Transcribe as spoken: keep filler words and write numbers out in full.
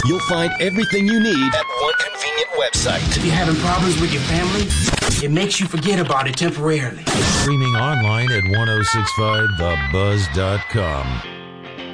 You'll find everything you need at one convenient website. If you're having problems with your family, it makes you forget about it temporarily. Streaming online at ten sixty-five the buzz dot com.